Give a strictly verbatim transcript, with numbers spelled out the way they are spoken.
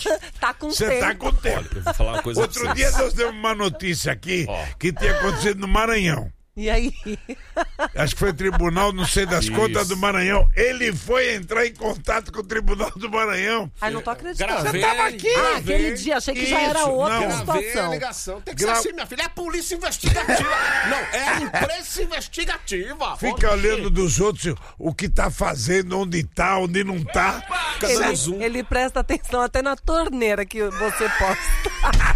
Tá com Você tempo. tá com tempo. Olha, eu vou falar uma coisa Outro pra dia vocês. nós temos uma notícia aqui Ó. que tinha acontecido no Maranhão. E aí? Acho que foi o tribunal, não sei das Isso. contas do Maranhão. Ele foi entrar em contato com o tribunal do Maranhão. Ai, não tô acreditando. Gravei, Você tava aqui? Ah, gravei. aquele dia, achei que já era Isso, outra não. Gravei a situação. ligação. Tem que Gra- ser assim, minha filha. É a polícia investigativa. Não, é a imprensa investigativa. Fica Pode olhando ser. dos outros o que tá fazendo, onde tá, onde não tá. Cadê o Ele, zoom? ele presta atenção até na torneira que você posta.